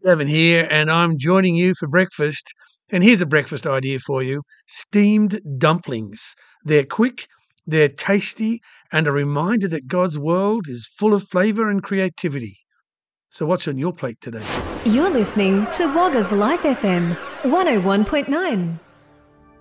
Evan here, and I'm joining you for breakfast. And here's a breakfast idea for you: steamed dumplings. They're quick, they're tasty, and a reminder that God's world is full of flavour and creativity. So, what's on your plate today? You're listening to Wagga's Life FM 101.9.